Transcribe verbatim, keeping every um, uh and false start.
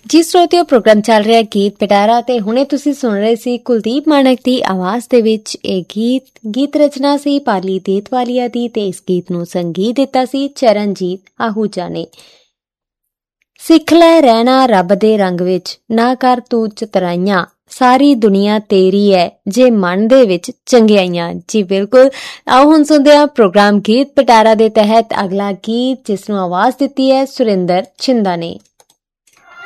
ਜੀ ਸਰੋਤਿਓ, ਪ੍ਰੋਗਰਾਮ ਚੱਲ ਰਿਹਾ ਗੀਤ ਪਿਟਾਰਾ ਤੇ ਹੁਣੇ ਤੁਸੀਂ ਸੁਣ ਰਹੇ ਸੀ ਕੁਲਦੀਪ ਮਾਣਕ ਦੀ ਆਵਾਜ਼ ਦੇ ਵਿੱਚ ਇਹ ਗੀਤ। ਗੀਤ ਰਚਨਾ ਸੀ ਪਾਲੀ ਦੇਤਵਾਲੀਆ ਦੀ ਤੇ ਇਸ ਗੀਤ ਨੂੰ ਸੰਗੀਤ ਦਿੱਤਾ ਸੀ ਚਰਨਜੀਤ ਆਹੂਜਾ ਨੇ। ਸਿੱਖ ਲੈ ਰਹਿਣਾ ਰੱਬ ਦੇ ਰੰਗ ਵਿੱਚ, ਨਾ ਕਰ ਤੂੰ ਚਤਰਾਈਆਂ, ਸਾਰੀ ਦੁਨੀਆ ਤੇਰੀ ਹੈ ਜੇ ਮਨ ਦੇ ਵਿੱਚ ਚੰਗਿਆਈਆਂ। ਜੀ ਬਿਲਕੁਲ, ਆਓ ਹੁਣ ਸੁਣਦੇ ਹਾਂ ਪ੍ਰੋਗਰਾਮ ਗੀਤ ਪਿਟਾਰਾ ਦੇ ਤਹਿਤ ਅਗਲਾ ਗੀਤ, ਜਿਸ ਨੂੰ ਆਵਾਜ਼ ਦਿੱਤੀ ਹੈ ਸੁਰਿੰਦਰ ਛਿੰਦਾ ਨੇ।